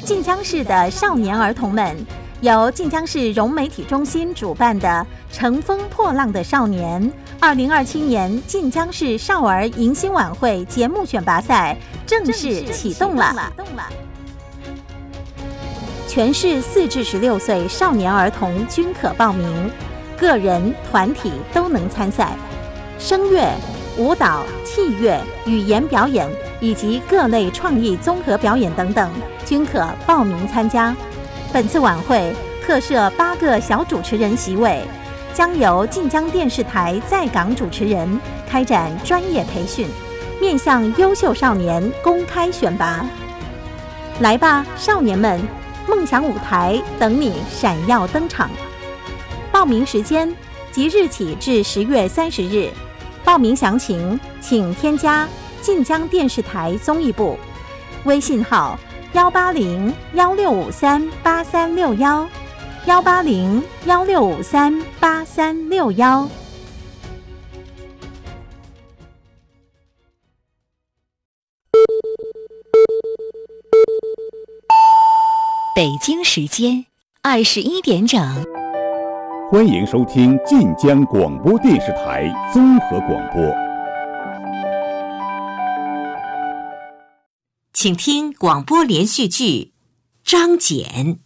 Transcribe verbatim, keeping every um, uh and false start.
晋江市的少年儿童们，由晋江市融媒体中心主办的“乘风破浪的少年”二零二七年晋江市少儿迎新晚会节目选拔赛正式启动了。全市四至十六岁少年儿童均可报名，个人、团体都能参赛。声乐、舞蹈、器乐、语言表演以及各类创意综合表演等等，均可报名参加。本次晚会特设八个小主持人席位，将由晋江电视台在港主持人开展专业培训，面向优秀少年公开选拔。来吧，少年们！梦想舞台等你闪耀登场。报名时间即日起至十月三十日。报名详情请添加晋江电视台综艺部微信号幺八零幺六五三八三六幺幺八零幺六五三八三六幺。 北京时间二十一点整， 欢迎收听晋江广播电视台综合广播。 请听广播连续剧《张謇》。